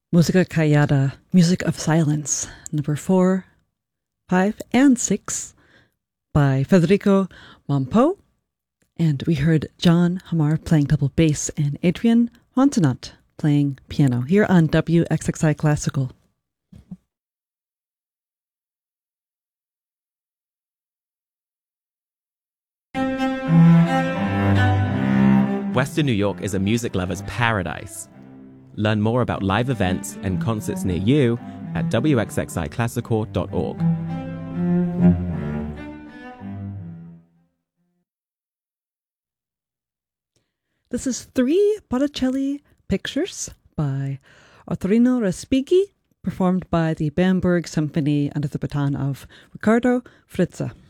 Musica Callada, Music of Silence, number 4, 5, and 6 by Federico Mompo. And we heard John Hamar playing double bass and Adrian Fontenot playing piano here on WXXI Classical. Western New York is a music lover's paradise. Learn more about live events and concerts near you at wxxiclassical.org. This is 3 Botticelli pictures by Ottorino Respighi, performed by the Bamberg Symphony under the baton of Riccardo Frizza.